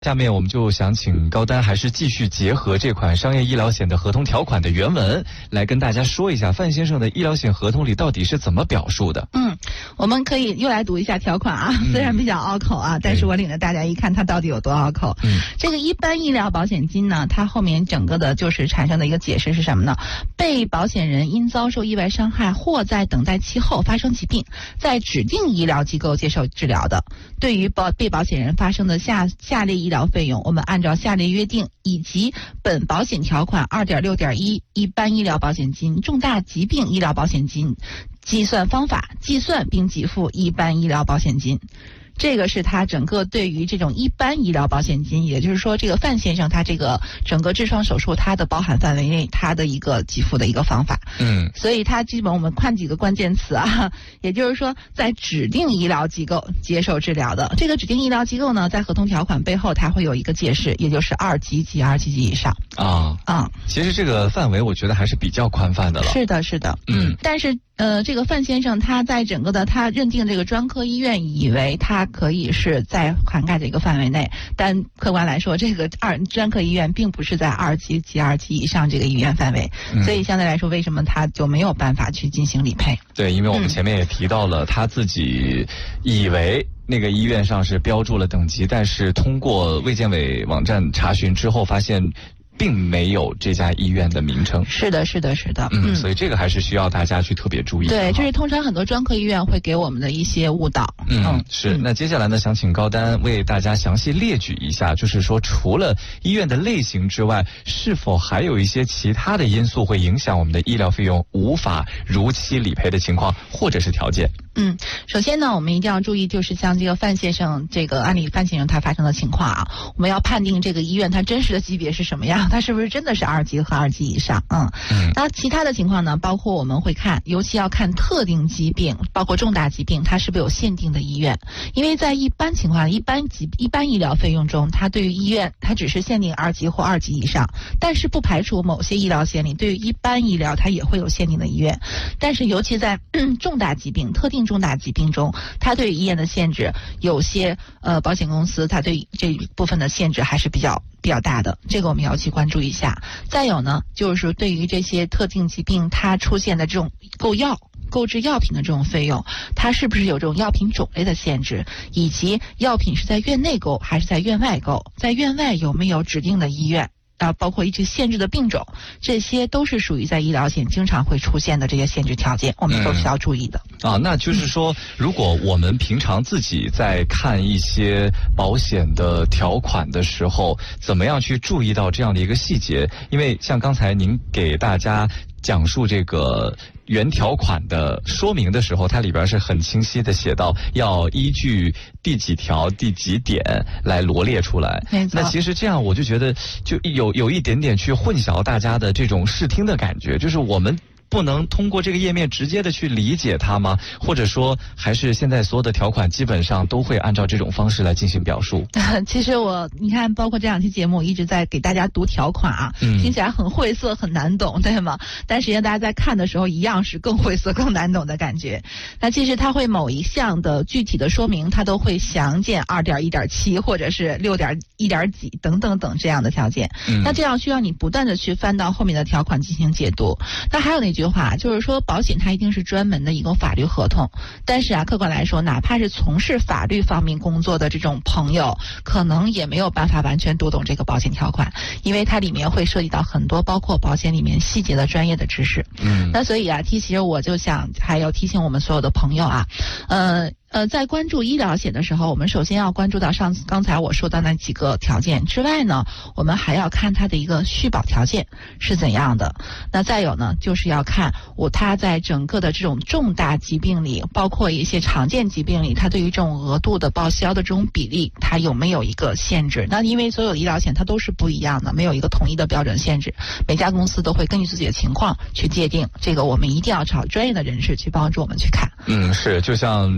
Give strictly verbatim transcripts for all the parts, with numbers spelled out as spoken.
下面我们就想请高丹还是继续结合这款商业医疗险的合同条款的原文，来跟大家说一下范先生的医疗险合同里到底是怎么表述的。 嗯，我们可以又来读一下条款啊， 嗯、 虽然比较拗口啊，但是我领着大家一看它到底有多拗口。 嗯， 这个一般医疗保险金呢，它后面整个的就是产生的一个解释是什么呢？被保险人因遭受意外伤害或在等待期后发生疾病，在指定医疗机构接受治疗的，对于保被保险人发生的下下列医疗费用，我们按照下列约定以及本保险条款 二点六点一 一般医疗保险金、重大疾病医疗保险金计算方法计算并给付一般医疗保险金。这个是他整个对于这种一般医疗保险金，也就是说这个范先生他这个整个痔疮手术他的包含范围内他的一个给付的一个方法。 嗯， 所以他基本我们看几个关键词啊，也就是说在指定医疗机构接受治疗的，这个指定医疗机构呢，在合同条款背后它会有一个解释，也就是二级及二级及以上啊啊。 其实这个范围我觉得还是比较宽泛的了。 是的，是的，嗯，但是。呃，这个范先生他在整个的他认定这个专科医院，以为他可以是在涵盖这个范围内，但客观来说，这个二专科医院并不是在二级及二级以上这个医院范围，嗯、所以相对来说，为什么他就没有办法去进行理赔？ 对，因为我们前面也提到了，嗯、他自己以为那个医院上是标注了等级，但是通过卫健委网站查询之后发现。并没有这家医院的名称。 是的，是的，是的。 嗯，所以这个还是需要大家去特别注意。 对，就是通常很多专科医院会给我们的一些误导。 嗯，嗯是。那接下来呢，想请高丹为大家详细列举一下，就是说除了医院的类型之外，是否还有一些其他的因素会影响我们的医疗费用无法如期理赔的情况，或者是条件？ 嗯，首先呢，我们一定要注意，就是像这个范先生这个案例，范先生他发生的情况啊，我们要判定这个医院它真实的级别是什么样，它是不是真的是二级和二级以上。嗯嗯。那其他的情况呢，包括我们会看，尤其要看特定疾病，包括重大疾病，它是不是有限定的医院？因为在一般情况、一般疾、一般医疗费用中，它对于医院它只是限定二级或二级以上，但是不排除某些医疗险里对于一般医疗它也会有限定的医院，但是尤其在、嗯、重大疾病、特定重大疾病中，它对于医院的限制，有些呃保险公司它对这一部分的限制还是比较比较大的，这个我们要去关注一下。再有呢，就是对于这些特定疾病它出现的这种购药购置药品的这种费用，它是不是有这种药品种类的限制，以及药品是在院内购还是在院外购，在院外有没有指定的医院啊，包括一些限制的病种，这些都是属于在医疗险经常会出现的这些限制条件，我们都需要注意的。 嗯、啊，那就是说，如果我们平常自己在看一些保险的条款的时候，怎么样去注意到这样的一个细节？因为像刚才您给大家讲述这个原条款的说明的时候，它里边是很清晰的写到要依据第几条第几点来罗列出来。那其实这样我就觉得就有有一点点去混淆大家的这种视听的感觉，就是我们不能通过这个页面直接的去理解它吗？或者说还是现在所有的条款基本上都会按照这种方式来进行表述？ 其实我你看包括这两期节目一直在给大家读条款啊，嗯、听起来很晦涩很难懂，对吗？但实际上大家在看的时候一样是更晦涩更难懂的感觉。那其实它会某一项的具体的说明它都会详见 二点一点七 或者是 六点一点几等等等这样的条件。嗯、那这样需要你不断的去翻到后面的条款进行解读。那还有那句句话，就是说保险它一定是专门的一个法律合同，但是啊，客观来说，哪怕是从事法律方面工作的这种朋友，可能也没有办法完全读懂这个保险条款，因为它里面会涉及到很多包括保险里面细节的专业的知识。嗯，那所以啊，其实我就想还要提醒我们所有的朋友啊，呃。呃，在关注医疗险的时候，我们首先要关注到上次刚才我说的那几个条件之外呢，我们还要看它的一个续保条件是怎样的。那再有呢，就是要看我它在整个的这种重大疾病里，包括一些常见疾病里，它对于这种额度的报销的这种比例，它有没有一个限制？那因为所有的医疗险它都是不一样的，没有一个统一的标准限制，每家公司都会根据自己的情况去界定。这个我们一定要找专业的人士去帮助我们去看。 嗯，是，就像您提到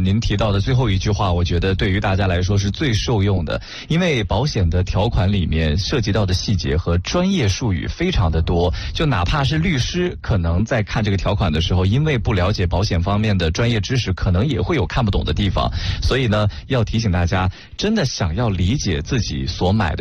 到的最后一句话，我觉得对于大家来说是最受用的，因为保险的条款里面涉及到的细节和专业术语非常的多，就哪怕是律师，可能在看这个条款的时候，因为不了解保险方面的专业知识，可能也会有看不懂的地方。所以呢，要提醒大家，真的想要理解自己所买的